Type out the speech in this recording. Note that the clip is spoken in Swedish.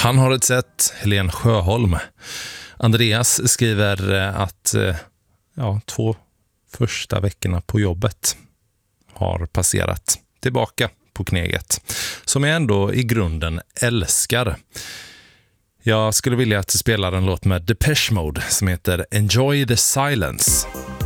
Han har ett sätt, Helen Sjöholm. Andreas skriver att 2 första veckorna på jobbet har passerat. Tillbaka på kneget, som jag ändå i grunden älskar. Jag skulle vilja att du spelar en låt med Depeche Mode som heter Enjoy the Silence.